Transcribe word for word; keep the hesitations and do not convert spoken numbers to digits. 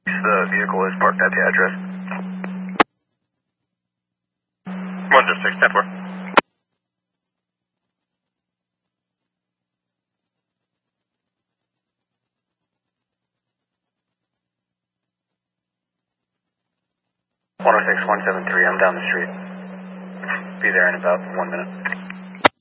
The vehicle is parked at the address. one zero six, ten four. one oh six, one seven three, I'm down the street. Be there in about one minute.